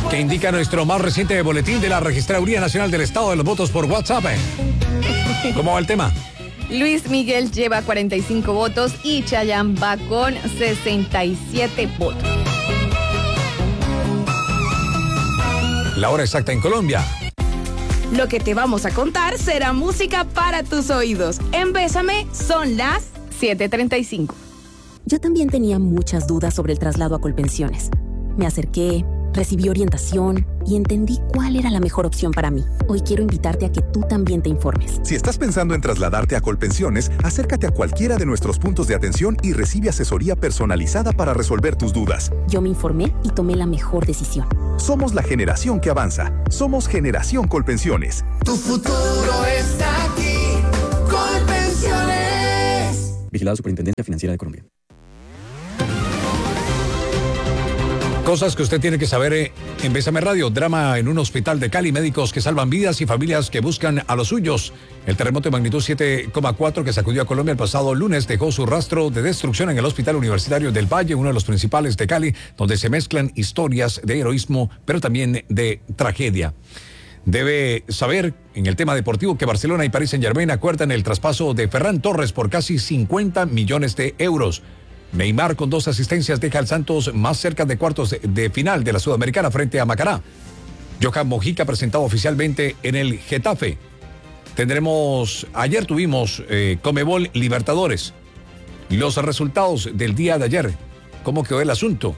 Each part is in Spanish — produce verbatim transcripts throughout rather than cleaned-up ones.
que indica nuestro más reciente boletín de la Registraduría Nacional del Estado de los Votos por WhatsApp. ¿Cómo va el tema? Luis Miguel lleva cuarenta y cinco votos y Chayanne va con sesenta y siete votos. La hora exacta en Colombia. Lo que te vamos a contar será música para tus oídos. En Bésame son las siete treinta y cinco. Yo también tenía muchas dudas sobre el traslado a Colpensiones. Me acerqué, recibí orientación y entendí cuál era la mejor opción para mí. Hoy quiero invitarte a que tú también te informes. Si estás pensando en trasladarte a Colpensiones, acércate a cualquiera de nuestros puntos de atención y recibe asesoría personalizada para resolver tus dudas. Yo me informé y tomé la mejor decisión. Somos la generación que avanza. Somos Generación Colpensiones. Tu futuro está aquí. Colpensiones. Vigilado Superintendencia Financiera de Colombia. Cosas que usted tiene que saber eh, en Bésame Radio. Drama en un hospital de Cali. Médicos que salvan vidas y familias que buscan a los suyos. El terremoto de magnitud siete coma cuatro que sacudió a Colombia el pasado lunes dejó su rastro de destrucción en el Hospital Universitario del Valle, uno de los principales de Cali, donde se mezclan historias de heroísmo, pero también de tragedia. Debe saber en el tema deportivo que Barcelona y Paris Saint-Germain acuerdan el traspaso de Ferran Torres por casi cincuenta millones de euros. Neymar con dos asistencias deja al Santos más cerca de cuartos de, de final de la Sudamericana frente a Macará. Johan Mojica presentado oficialmente en el Getafe. Tendremos, ayer tuvimos eh, Conmebol Libertadores. Los resultados del día de ayer. ¿Cómo quedó el asunto?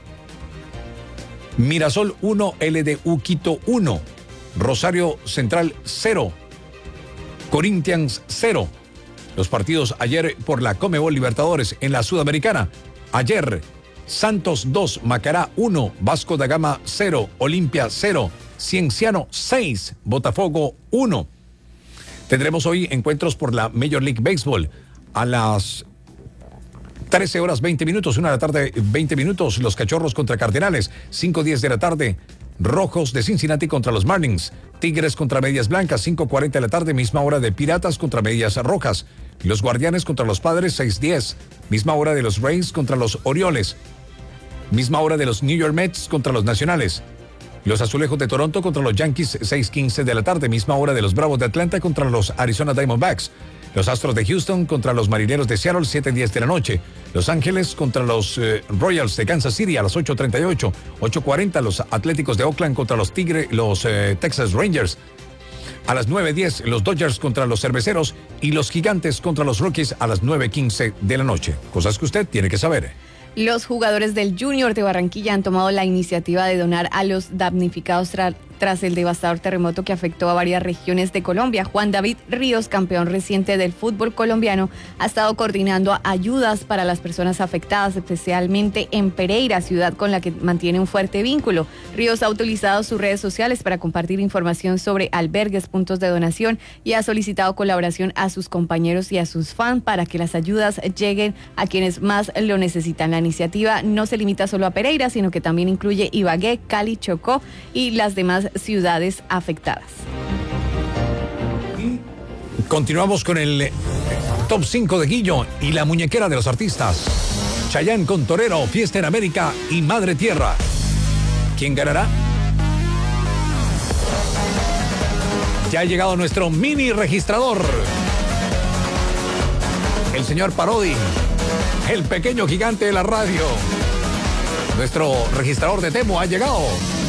Mirasol uno, L D U Quito uno. Rosario Central cero. Corinthians cero. Los partidos ayer por la Conmebol Libertadores en la Sudamericana. Ayer, Santos dos, Macará uno, Vasco da Gama cero, Olimpia cero, Cienciano seis, Botafogo uno. Tendremos hoy encuentros por la Major League Baseball a las trece horas veinte minutos, una de la tarde veinte minutos, los Cachorros contra Cardenales, cinco diez de la tarde, Rojos de Cincinnati contra los Marlins, Tigres contra Medias Blancas, cinco cuarenta de la tarde, misma hora de Piratas contra Medias Rojas, los Guardianes contra los Padres, seis diez, misma hora de los Rays contra los Orioles, misma hora de los New York Mets contra los Nacionales, los Azulejos de Toronto contra los Yankees, seis quince de la tarde, misma hora de los Bravos de Atlanta contra los Arizona Diamondbacks, los Astros de Houston contra los Marineros de Seattle, siete diez de la noche. Los Ángeles contra los eh, Royals de Kansas City a las ocho treinta y ocho. ocho cuarenta los Atléticos de Oakland contra los Tigres, los eh, Texas Rangers. A las nueve diez los Dodgers contra los Cerveceros y los Gigantes contra los Rockies a las nueve quince de la noche. Cosas que usted tiene que saber. Los jugadores del Junior de Barranquilla han tomado la iniciativa de donar a los damnificados tra- tras el devastador terremoto que afectó a varias regiones de Colombia. Juan David Ríos, campeón reciente del fútbol colombiano, ha estado coordinando ayudas para las personas afectadas, especialmente en Pereira, ciudad con la que mantiene un fuerte vínculo. Ríos ha utilizado sus redes sociales para compartir información sobre albergues, puntos de donación y ha solicitado colaboración a sus compañeros y a sus fans para que las ayudas lleguen a quienes más lo necesitan. La iniciativa no se limita solo a Pereira, sino que también incluye Ibagué, Cali, Chocó y las demás ciudades afectadas. Continuamos con el top cinco de Guillo y la muñequera de los artistas. Chayanne con Torero, Fiesta en América y Madre Tierra. ¿Quién ganará? Ya ha llegado nuestro mini registrador. El señor Parodi, el pequeño gigante de la radio. Nuestro registrador de Temo ha llegado.